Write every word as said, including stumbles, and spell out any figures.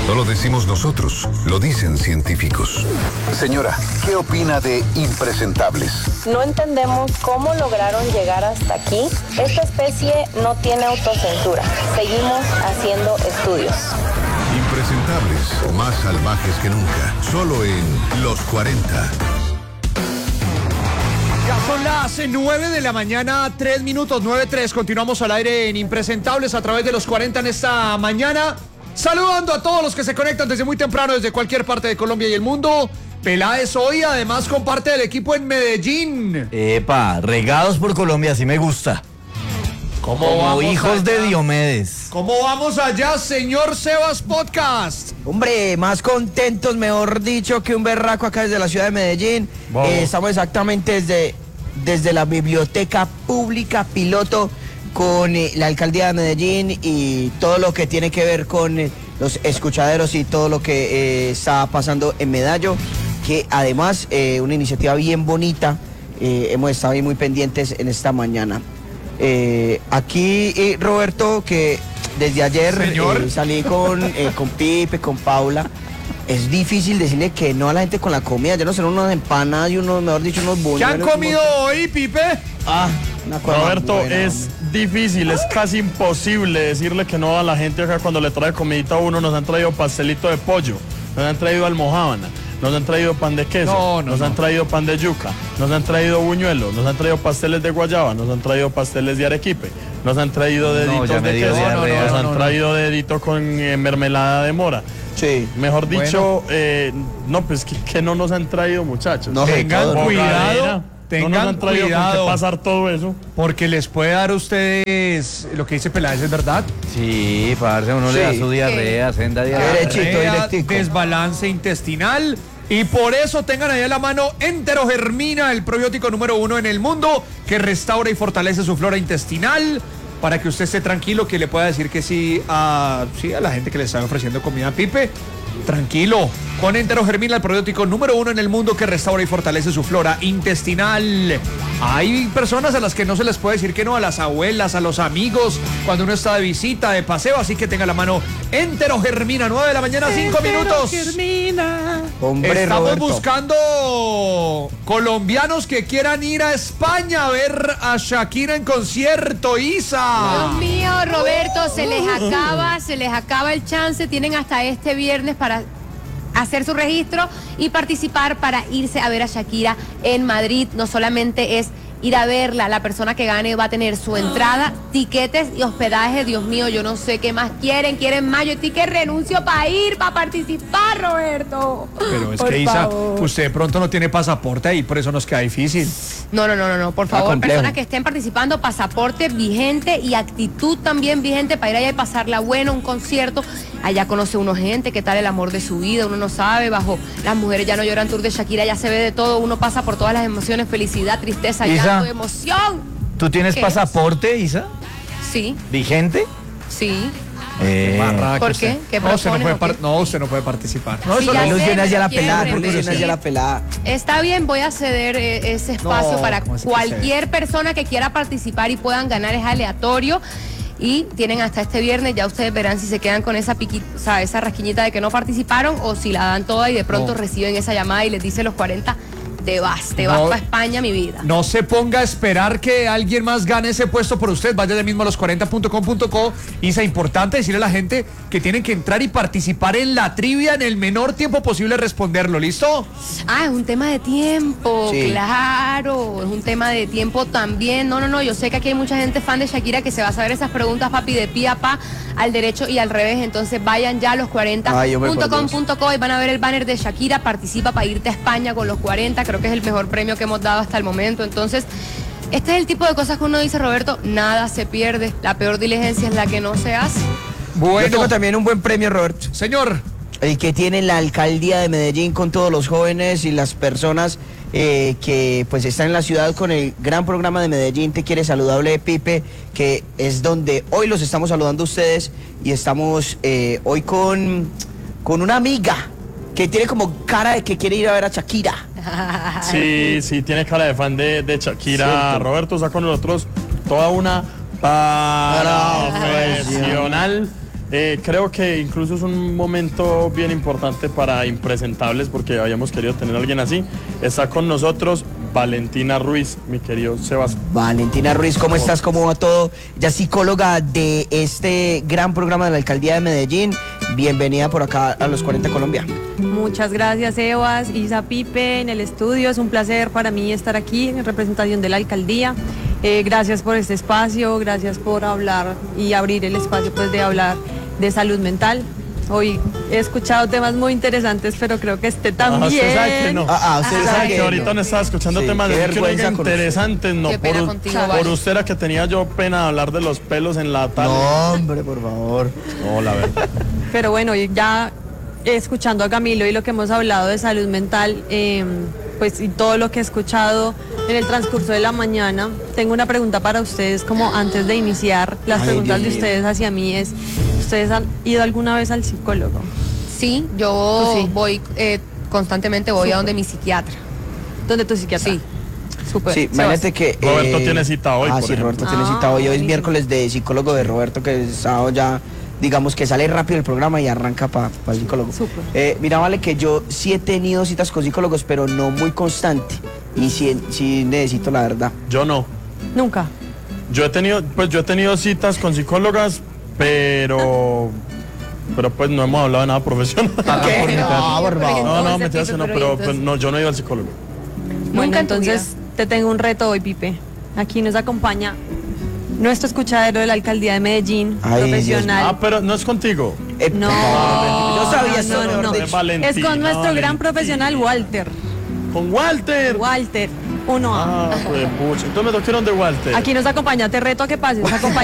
No lo decimos nosotros, lo dicen científicos. Señora, ¿qué opina de impresentables? No entendemos cómo lograron llegar hasta aquí. Esta especie no tiene autocensura. Seguimos haciendo estudios. Impresentables, más salvajes que nunca. Solo en Los cuarenta. Ya son las nueve de la mañana, tres minutos, nueve tres. Continuamos al aire en Impresentables a través de Los cuarenta en esta mañana. Saludando a todos los que se conectan desde muy temprano, desde cualquier parte de Colombia y el mundo. Peláez hoy además comparte del equipo en Medellín. Epa, regados por Colombia, así me gusta. ¿Cómo Como vamos hijos allá? de Diomedes. ¿Cómo vamos allá, señor Sebas Podcast? Hombre, más contentos, mejor dicho, que un berraco acá desde la ciudad de Medellín. Eh, estamos exactamente desde, desde la Biblioteca Pública Piloto con eh, la Alcaldía de Medellín y todo lo que tiene que ver con eh, los escuchaderos y todo lo que eh, está pasando en Medallo, que además eh, una iniciativa bien bonita, eh, hemos estado ahí muy pendientes en esta mañana. Eh, aquí eh, Roberto, que desde ayer eh, salí con, eh, con Pipe, con Paula. Es difícil decirle que no a la gente con la comida. Ya no serán unas empanadas y unos, mejor dicho, unos buñuelos. ¿Qué han comido hoy, Pipe? Ah, una cosa Roberto, buena. es difícil, es casi imposible decirle que no a la gente acá cuando le trae comidita a uno. Nos han traído pastelito de pollo, nos han traído almojábana, nos han traído pan de queso, No, no, nos no. han traído pan de yuca, nos han traído buñuelos, nos han traído pasteles de guayaba, nos han traído pasteles de arequipe, nos han traído deditos ya me de dio queso, diarrea. nos No, han no, no. traído deditos con eh, mermelada de mora. Sí. Mejor dicho, eh, no, pues que, que no nos han traído, muchachos. No, Tengan todo, cuidado, Bocadera, no tengan nos han traído con cuidado. qué pasar todo eso. Porque les puede dar a ustedes lo que dice Peláez, ¿es verdad? Sí, parce, uno le da Sí. su diarrea, senda diarrea. Derechito, Diarrea, directico. desbalance intestinal. Y por eso tengan ahí a la mano Enterogermina, el probiótico número uno en el mundo, que restaura y fortalece su flora intestinal, para que usted esté tranquilo, que le pueda decir que sí a, sí a la gente que le está ofreciendo comida a Pipe. Tranquilo, con Enterogermina, el probiótico número uno en el mundo que restaura y fortalece su flora intestinal. Hay personas a las que no se les puede decir que no, a las abuelas, a los amigos, cuando uno está de visita, de paseo, así que tenga la mano Enterogermina, nueve de la mañana, cinco minutos. Hombre, Estamos Roberto. buscando colombianos que quieran ir a España a ver a Shakira en concierto, Isa. Dios mío, Roberto, se les acaba, se les acaba el chance. Tienen hasta este viernes para hacer su registro y participar para irse a ver a Shakira en Madrid. No solamente es ir a verla, la persona que gane va a tener su entrada, tiquetes y hospedaje. Dios mío, yo no sé qué más quieren. Quieren más. Yo estoy que renuncio para ir, para participar, Roberto. Pero es Por que Isa, favor. usted de pronto no tiene pasaporte y por eso nos queda difícil. No, no, no, no, no. Por Está favor, complejo. personas que estén participando, pasaporte vigente y actitud también vigente para ir allá y pasarla bueno, un concierto. Allá conoce uno gente, qué tal el amor de su vida, uno no sabe, bajo Las mujeres ya no lloran, tour de Shakira, ya se ve de todo, uno pasa por todas las emociones, felicidad, tristeza, Isa. llanto, emoción. ¿Tú tienes ¿Qué? pasaporte, Isa? Sí, ¿Vigente? sí. Eh, Barra que ¿por usted- qué? ¿Qué no, usted no, propones puede o par- qué? no, usted no puede participar. No, Sí, eso ya no sé, llena hacia pero la quiero pelada, porque renunciar. llena hacia la pelada. Está bien, voy a ceder eh, ese espacio No, para ¿cómo así que cualquier persona que quiera participar y puedan ganar, es aleatorio. Y tienen hasta este viernes, ya ustedes verán si se quedan con esa piquita, o sea, esa rasquiñita de que no participaron o si la dan toda y de pronto No. reciben esa llamada y les dice los cuarenta, te vas, te vas No. para España, mi vida. No se ponga a esperar que alguien más gane ese puesto por usted. Vaya de mismo a los cuarenta punto com punto co. Isa, importante decirle a la gente que tienen que entrar y participar en la trivia en el menor tiempo posible responderlo. ¿Listo? Ah, es un tema de tiempo, Sí. claro, es un tema de tiempo también. No, no, no, yo sé que aquí hay mucha gente fan de Shakira que se va a saber esas preguntas, papi, de pie a pa, al derecho y al revés. Entonces vayan ya a los cuarenta Ay, hombre, punto por com Dios. punto co y van a ver el banner de Shakira, participa para irte a España con los cuarenta, creo que es el mejor premio que hemos dado hasta el momento. Entonces, este es el tipo de cosas que uno dice, Roberto, nada se pierde, la peor diligencia es la que no se hace. Yo Bueno, tengo también un buen premio, Roberto. señor. El que tiene la alcaldía de Medellín con todos los jóvenes y las personas eh, que pues están en la ciudad con el gran programa de Medellín Te Quiere Saludable, Pipe, que es donde hoy los estamos saludando a ustedes y estamos eh, hoy con, con una amiga que tiene como cara de que quiere ir a ver a Shakira. Sí, sí, tiene cara de fan de, de Shakira. Cierto. Roberto está con nosotros toda una profesional. Eh, creo que incluso es un momento bien importante para impresentables porque habíamos querido tener a alguien así. Está con nosotros Valentina Ruiz, mi querido Sebas. Valentina Ruiz, ¿cómo estás? ¿Cómo va todo? Ya psicóloga de este gran programa de la Alcaldía de Medellín. Bienvenida por acá a Los cuarenta Colombia. Muchas gracias, Evas, Isa, Pipe, en el estudio. Es un placer para mí estar aquí en representación de la Alcaldía. Eh, gracias por este espacio, gracias por hablar y abrir el espacio pues, de hablar de salud mental. Hoy he escuchado temas muy interesantes, pero creo que este también. Ah, usted sabe que no. Ah, ah, usted Usted sabe sabe que que ahorita no. no estaba escuchando Sí, temas qué de que no vergüenza diga con usted. interesantes, no. Qué pena por, contigo, por Vale. usted era que tenía yo pena de hablar de los pelos en la tarde. No, hombre, por favor. No, la verdad. Pero bueno, ya escuchando a Camilo y lo que hemos hablado de salud mental, eh, pues y todo lo que he escuchado en el transcurso de la mañana, tengo una pregunta para ustedes, como antes de iniciar las Ay, preguntas Dios de mío. ustedes hacia mí es, ¿ustedes han ido alguna vez al psicólogo? Sí, yo Tú sí. voy eh, constantemente voy a donde mi psiquiatra. ¿Dónde tu psiquiatra? Sí. Súper. Sí, imagínate que... Roberto tiene cita hoy, Ah, por sí, ejemplo. Roberto tiene Ah, cita hoy. Hoy es buenísimo. miércoles de psicólogo de Roberto, que es sábado ya, digamos que sale rápido el programa y arranca para el psicólogo. Súper. Eh, mira, vale, que yo sí he tenido citas con psicólogos, pero no muy constante. Y sí, sí necesito, la verdad. Yo no. Nunca. Yo he tenido, pues yo he tenido citas con psicólogas, pero pero pues no hemos hablado de nada profesional. ¿Qué? No, por favor. No, no, Entonces, mentiras que no, Pipe, pero entonces- pues, no, yo no he ido al psicólogo. Bueno, Nunca en tu entonces te tengo un reto hoy, Pipe. Aquí nos acompaña nuestro escuchadero de la Alcaldía de Medellín, Ay, profesional. Ah, pero no es contigo. Eh, No, yo sabía esto, no, no, mejor no. dicho. Es Valentina, Es con nuestro gran Valentina. profesional Walter. Con Walter. Walter, uno A. Ah, pues pucha. Entonces me tocaron de Walter. Aquí nos acompaña, te reto a que pases. Acompaña